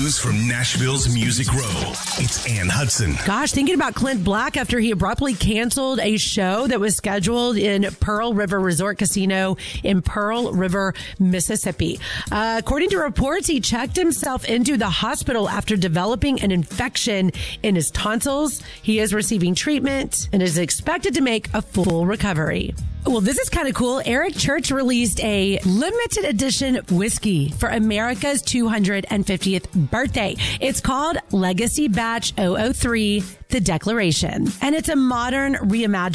news from Nashville's Music Row. It's Ann Hudson. Gosh, thinking about Clint Black after he abruptly canceled a show that was scheduled in Pearl River Resort Casino in Pearl River, Mississippi. According to reports, he checked himself into the hospital after developing an infection in his tonsils. He is receiving treatment and is expected to make a full recovery. Well, this is kind of cool. Eric Church released a limited edition whiskey for America's 250th birthday. It's called Legacy Batch 003, The Declaration. And it's a modern reimagined